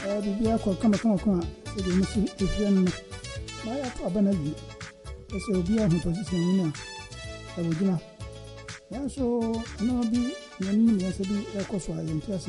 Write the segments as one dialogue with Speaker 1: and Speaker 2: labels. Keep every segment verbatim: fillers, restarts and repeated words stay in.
Speaker 1: eh bibia ko kama kama kama se de musi efian no na ya to abana bi ese obi a hu position ni a e wogina ya so no bi nyen ni ese bi e ko so ayen ti ase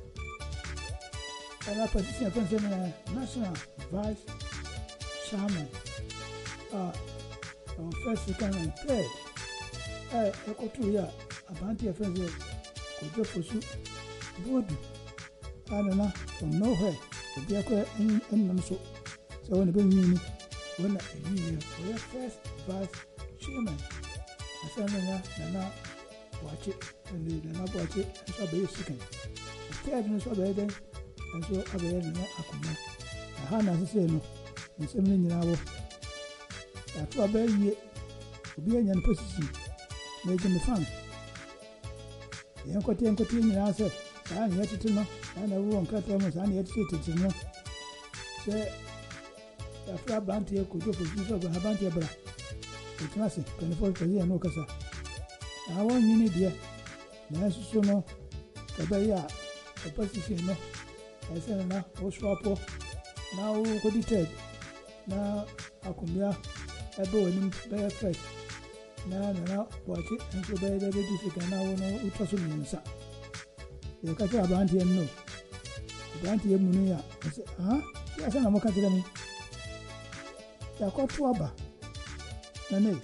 Speaker 1: ala position ko se na national vice chairman ah on first second and third eh e ko tu ya abanti e fenze ko je fosu bodu anana from nowhere obi akọ ennam so so when be nyini when a year for your first vice chairman asana na na wache and the na wache so be second third no so be den and so abe na akuma aha na sese no nsem ni nyina wo ato abe yie obi anya no position na eje me fan yen kote yen kote nyina se saa na yɛtete no saa na ɛwɔ nkrataa mu saa na yɛtete tete no sɛ yɛafra abanteɛ kɔdwo fosu sɛ ɔbɛ abanteɛ bra ɛtena ase mpanimfoɔ pɛsɛ yɛ no kasa na wɔnyini deɛ nanso so no ɛbɛyɛ a opposition no ɛsɛ no na wosoapɔ na wokɔdi third na akomia ɛbɛ w'anim bɛyɛ first na nana wɔakye nso bɛyɛ dɛ bɛdi sika na wo no wotɔ so mmiɛnsa ya ka tira banti en no banti en munu ya ah ya sana mo ka tira mi ya ko tu aba na ne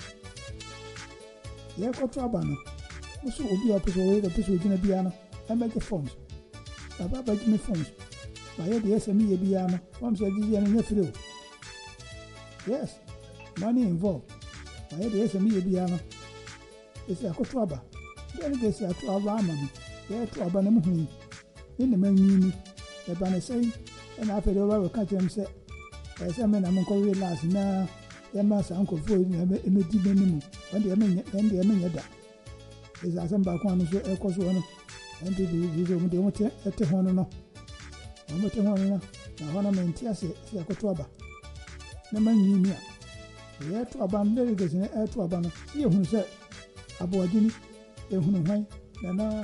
Speaker 1: ya ko tu aba no musu obi o peso we do peso gina bia no e ma je forms baba ba gina forms ba ye de ese mi ye bia no forms e ji ye no nya free o yes money involved ba ye de ese mi ye bia no ese ya ko tu aba de ne de se ya tu aba ama mi ya to abana mu hu ni ne manwini e ba ne sei e na afede ba ka kyerem se e se me na mo ko we last na ya ma sa nko fo ni e me di bani mu wande e me wande e me nyada e za san ba ko anu so e ko so no ande di di zo mu de mo te e te hono no mo te hono no na hono me ntia se se akoto aba na manwini a ya to aba ndere gese ne e to aba no ye hu se abo agini e hunu hwan na na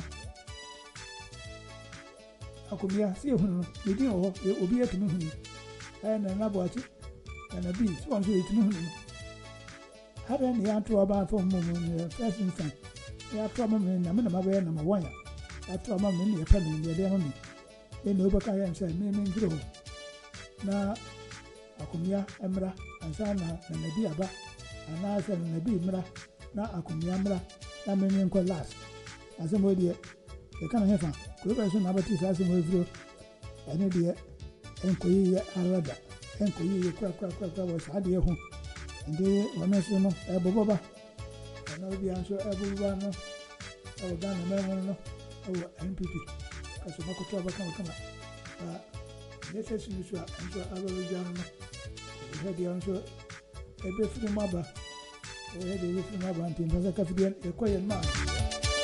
Speaker 1: akomia si ehunu me din o obi etumi hunu eh na na boachi na bi so on so etumi hunu hada ni ato aba fo mo mo first instance ya to aba me na me na mabe na one ya ato aba me ni epa me ni de ma me e no baka ya nse me me ngiro na akomia emra ansa na na nabi aba ana asa na nabi emra na akomia emra na me me nko last asemo die e kana hefa ko ba so na abati sa asemo evro ene die enkoyi ya arada enkoyi ya kwa kwa kwa kwa wa sa de ho inde wana so no e boboba na obi anso e boboba no e ga na me no e N P P ka so makoto aba kan kan ah nese sinu so anso aba ja no e de anso e be furu maba e de be furu maba antin ba ka fidien e koyen ma